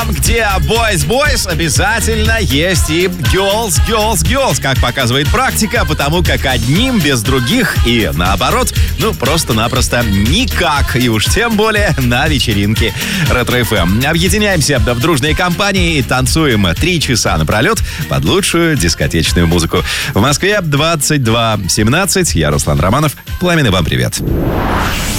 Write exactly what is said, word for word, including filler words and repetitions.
Там, где boys boys, обязательно есть и girls girls girls, как показывает практика, потому как одним без других и наоборот, ну просто-напросто никак, и уж тем более на вечеринке Ретро-эф эм. Объединяемся в дружные компании и танцуем три часа напролет под лучшую дискотечную музыку. В Москве двадцать два семнадцать. Я Руслан Романов. Пламенный вам привет.